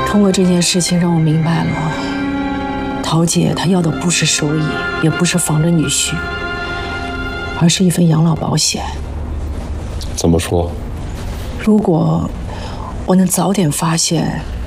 通过这件事情让我明白了，陶姐她要的不是收益，也不是防着女婿，而是一份养老保险。 怎么说？ 如果我能早点发现